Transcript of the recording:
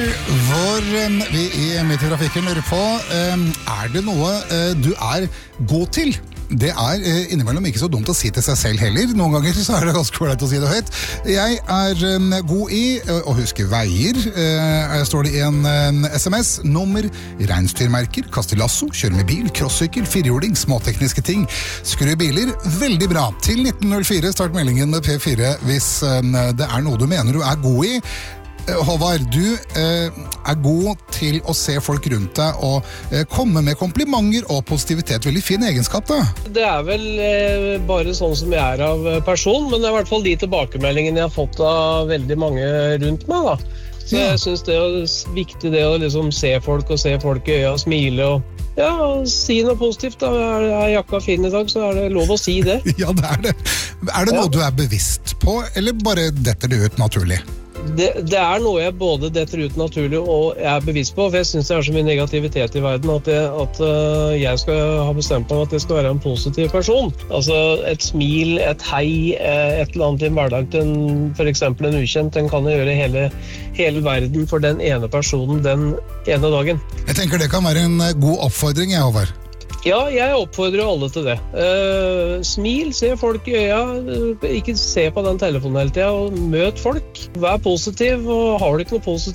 hvor vi i Midt i trafikken lurer på, det noe du god til? Det innimellom ikke så dumt å si til seg selv heller. Noen ganger så det ganske ålreit å si det høyt. Jeg god i å huske veier. Står det i en SMS. Nummer, reinsdyrmerker, kaste lasso, kjøre med bil, crosssykkel, firehjuling, småtekniske ting. Skru biler, veldig bra. Til 1904, start meldingen med P4 hvis det noe du mener du god i. Håvard, du god til å se folk rundt deg og komme med komplimenter og positivitet. Veldig fin egenskap da. Det vel bare sånn som jeg av person, men det i hvert fall de tilbakemeldingene jeg har fått av veldig mange rundt meg da. Så jeg synes det viktig det å liksom se folk og se folk i øya og smile og si noe positivt da. Jakka fin i dag, så det lov å si det. Ja, det det. Det noe du bevisst på, eller bare detter det ut naturlig? Det noe jeg både detter ut naturlig og jeg bevisst på, for jeg synes det så mye negativitet i verden at jeg skal ha bestemt meg at jeg skal være en positiv person. Altså et smil, et hei, et eller annet i en hverdag til for eksempel en ukjent, den kan gjøre hele verden for den ene personen den ene dagen. Jeg tenker det kan være en god oppfordring, Håvard. Ja, jeg oppfordrer alle til det. Smil, se folk i øya, ikke se på den telefonen hele tiden, og møt folk. Vær positiv, og har du ikke noe positivt